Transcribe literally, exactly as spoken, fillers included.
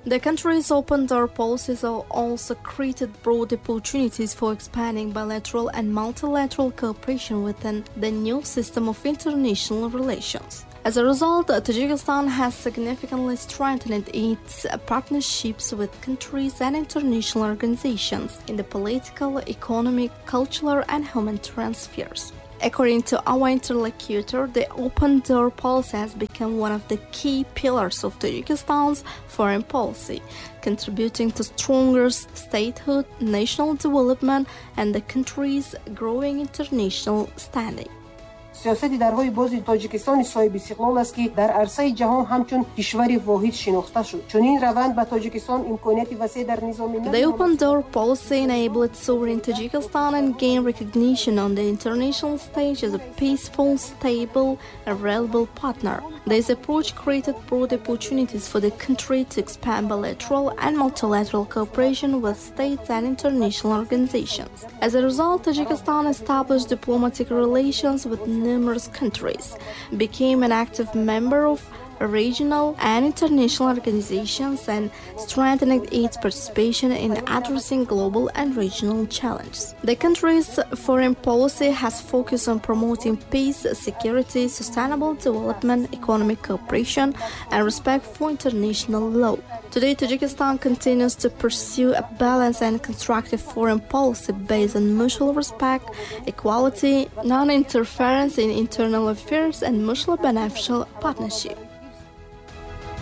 The country's open door policies have also created broad opportunities for expanding bilateral and multilateral cooperation within the new system of international relations. As a result, Tajikistan has significantly strengthened its partnerships with countries and international organizations in the political, economic, cultural, and humanitarian spheres. According to our interlocutor, the open door policy has become one of the key pillars of Tajikistan's foreign policy, contributing to stronger statehood, national development, and the country's growing international standing. سیاست درهای باز تاجیکستان صاحب استقلال است که در عرصه جهان همچون کشور واحد شناخته شد. چون این روند به تاجیکستان امکانات وسیع در نظام The open door policy enabled sovereign Tajikistan and gained recognition on the international stage as a peaceful, stable, and reliable partner. This approach created broad opportunities for the country to expand bilateral and multilateral cooperation with states and international organizations. As a result, Tajikistan established diplomatic relations with numerous countries, became an active member of regional and international organizations, and strengthened its participation in addressing global and regional challenges. The country's foreign policy has focused on promoting peace, security, sustainable development, economic cooperation, and respect for international law. Today, Tajikistan continues to pursue a balanced and constructive foreign policy based on mutual respect, equality, non-interference in internal affairs, and mutually beneficial partnership.